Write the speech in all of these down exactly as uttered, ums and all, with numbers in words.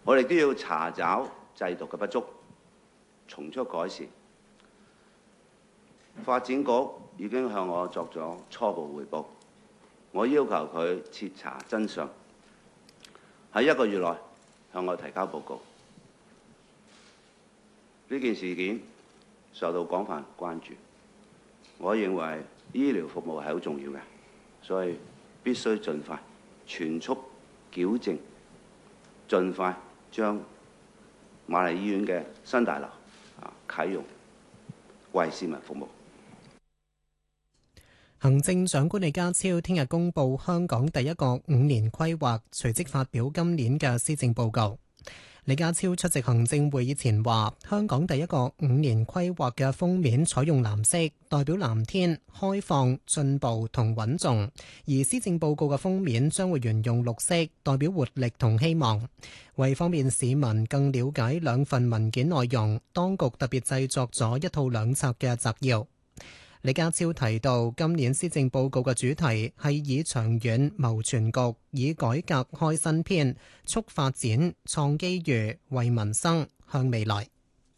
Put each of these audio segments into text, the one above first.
我哋都要查找制度嘅不足，從速改善。發展局已經向我作咗初步彙報，我要求佢徹查真相，喺一個月內向我提交報告。呢件事件受到廣泛關注，我認為醫療服務係好重要嘅，所以必須盡快全速矯正，盡快將瑪麗醫院嘅新大樓啊啟用，為市民服務。 行政長官李家超聽日公布香港第一個五年規劃，隨即發表今年嘅施政報告。李家超出席行政會議前話，香港第一個五年規劃嘅封面採用藍色，代表藍天、開放、進步同穩重；而施政報告嘅封面將會沿用綠色，代表活力同希望。為方便市民更了解兩份文件內容，當局特別製作咗一套兩冊嘅摘要。李家超提到，今年施政報告嘅主題係以長遠謀全局，以改革開新篇，促發展、創機遇、為民生、向未來。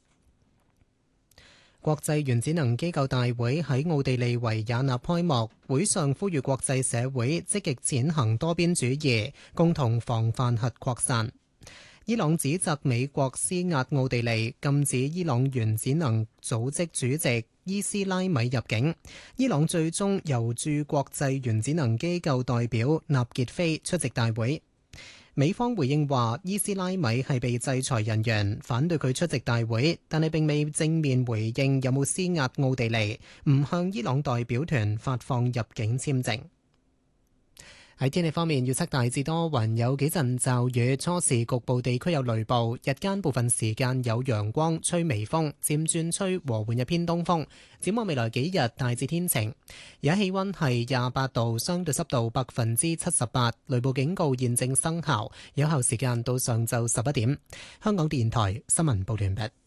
國際原子能機構大會喺奧地利維也納開幕，會上呼籲國際社會積極踐行多邊主義，共同防範核擴散。伊朗指責美國施壓奧地利，禁止伊朗原子能組織主席伊斯拉米入境。伊朗最終由駐國際原子能機構代表納傑菲出席大會。美方回應話，伊斯拉米係被制裁人員，反對佢出席大會，但係並未正面回應有冇施壓奧地利，唔向伊朗代表團發放入境簽證。喺天氣方面，預測大致多雲，有幾陣驟雨，初時局部地區有雷暴，日間部分時間有陽光，吹微風，漸轉吹和緩嘅偏東風。展望未來幾日，大致天晴，而家氣溫係廿八度，相對濕度百分之七十八，雷暴警告現正生效，有效時間到上晝十一點。香港電台新聞報完畢。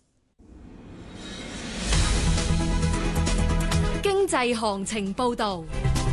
經濟行情報道。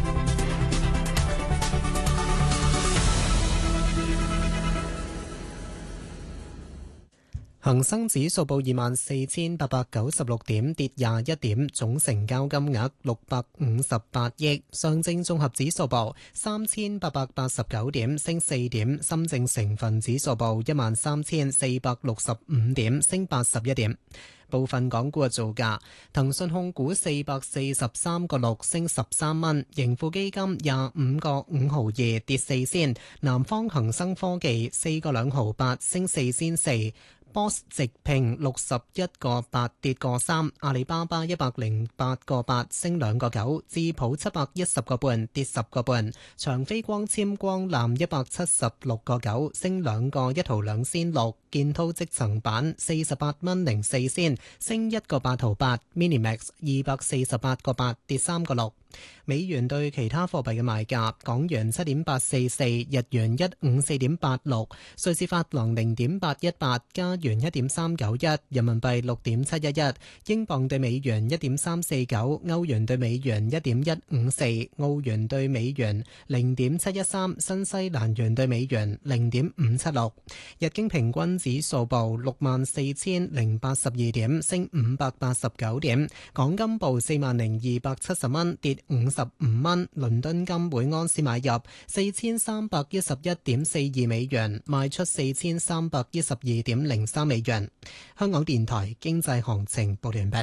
恒生指數報二萬四千八百九十六點，跌廿一點，總成交金額六百五十八億。上證綜合指數報三千八百八十九點，升四點。深證成分指數報一萬三千四百六十五點，升八十一點。部分港股嘅造價：騰訊控股四百四十三個六，升十三蚊；盈富基金廿五個五毫二，跌四仙；南方恒生科技四個兩毫八，升四仙四。Boss 直聘六十一個八，跌個三，阿里巴巴一百零八個八，升兩個九，智普七百一十個半，跌十個半，長飛光纖光纜一百七十六個九，升兩個一毫兩仙六，建滔積層板四十八蚊零四仙，升一個八毫八 ，Minimax 二百四十八個八，跌三個六。美元對其他貨幣嘅賣價：港元七點八四四，日元一五四點八六，瑞士法郎零點八一八，加元一點三九一，人民幣六點七一一，英鎊對美元一點三四九，歐元對美元一點一五四，澳元對美元零點七一三，新西蘭元對美元零點五七六。日經平均指數報六萬四千零八十二點，升五百八十九點。港金報四萬零二百七十蚊，跌五十五蚊。倫敦金每盎司買入四千三百一十一點四二美元，賣出四千三百一十二點零三美元。香港電台經濟行情報完畢。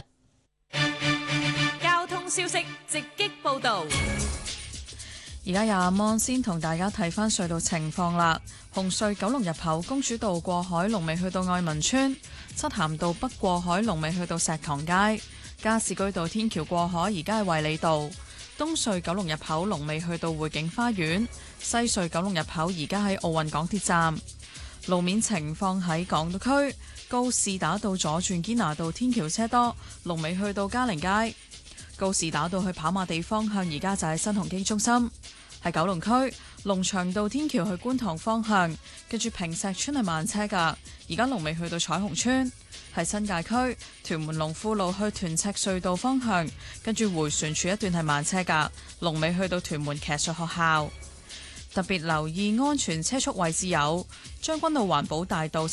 交通消息直擊報道。 而家有阿芒先同大家睇翻隧道情況啦。紅隧九龍入口公主道過海，龍尾去到愛民村；漆咸道北過海，龍尾去到石塘街；加士居道天橋過海，而家係衛理道。東隧九龍入口龍尾去到匯景花園，西隧九龍入口而家喺奧運港鐵站。路面情況喺港島區，告士打道左轉堅拿道天橋車多，龍尾去到嘉寧街。告士打道去跑馬地方向而家就喺新鴻基中心。喺九龍區龍翔道天橋去觀塘方向，跟住坪石村係慢車噶，而家龍尾去到彩虹村。喺新界區屯門龍富路去屯赤隧道方向，跟住迴旋處一段係慢車噶，龍尾去到屯門騎術學校。特別留意安全車速位置有將軍澳環保大道